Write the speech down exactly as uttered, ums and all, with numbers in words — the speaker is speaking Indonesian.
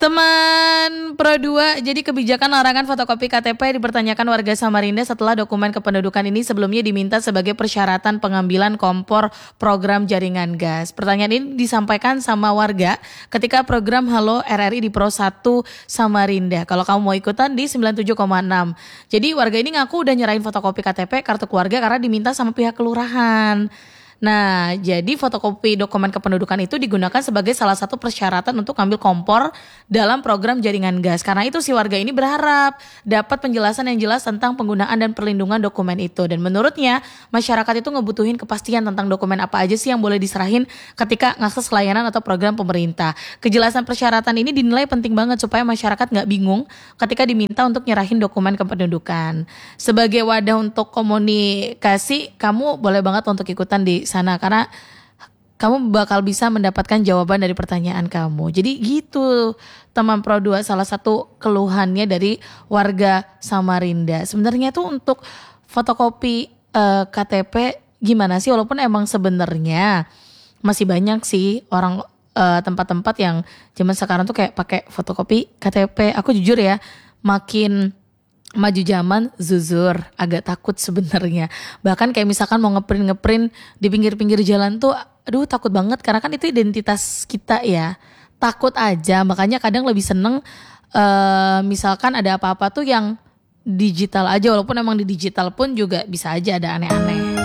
Teman Pro dua, jadi kebijakan larangan fotokopi K T P dipertanyakan warga Samarinda setelah dokumen kependudukan ini sebelumnya diminta sebagai persyaratan pengambilan kompor program jaringan gas. Pertanyaan ini disampaikan sama warga ketika program Halo R R I di Pro satu Samarinda. Kalau kamu mau ikutan di sembilan puluh tujuh koma enam. Jadi warga ini ngaku udah nyerahin fotokopi K T P, kartu keluarga karena diminta sama pihak kelurahan. Nah, jadi fotokopi dokumen kependudukan itu digunakan sebagai salah satu persyaratan untuk ambil kompor dalam program jaringan gas. Karena itu si warga ini berharap dapat penjelasan yang jelas tentang penggunaan dan perlindungan dokumen itu. Dan menurutnya, masyarakat itu ngebutuhin kepastian tentang dokumen apa aja sih yang boleh diserahin ketika ngakses layanan atau program pemerintah. Kejelasan persyaratan ini dinilai penting banget supaya masyarakat nggak bingung ketika diminta untuk nyerahin dokumen kependudukan. Sebagai wadah untuk komunikasi, kamu boleh banget untuk ikutan di sana karena kamu bakal bisa mendapatkan jawaban dari pertanyaan kamu. Jadi gitu teman Pro dua, salah satu keluhannya dari warga Samarinda. Sebenarnya tuh untuk fotokopi uh, K T P gimana sih, walaupun emang sebenarnya masih banyak sih orang uh, tempat-tempat yang zaman sekarang tuh kayak pakai fotokopi K T P. Aku jujur ya, makin maju zaman zuzur, agak takut sebenarnya. Bahkan kayak misalkan mau ngeprint ngeprint di pinggir-pinggir jalan tuh, aduh takut banget karena kan itu identitas kita ya. Takut aja, makanya kadang lebih seneng uh, misalkan ada apa-apa tuh yang digital aja, walaupun emang di digital pun juga bisa aja ada aneh-aneh.